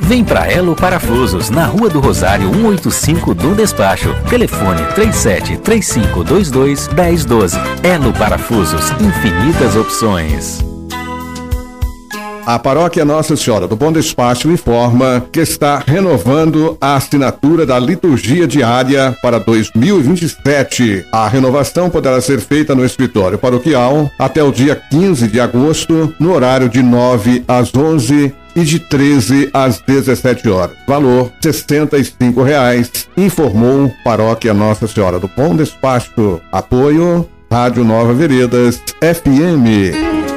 Vem pra Elo Parafusos, na Rua do Rosário 185 do Despacho. Telefone 3735221012. Elo Parafusos, infinitas opções. A Paróquia Nossa Senhora do Bom Despacho informa que está renovando a assinatura da liturgia diária para 2027. A renovação poderá ser feita no escritório paroquial até o dia 15 de agosto, no horário de 9 às 11 e de 13 às 17 horas. Valor R$ 65,00, informou Paróquia Nossa Senhora do Bom Despacho. Apoio Rádio Nova Veredas FM.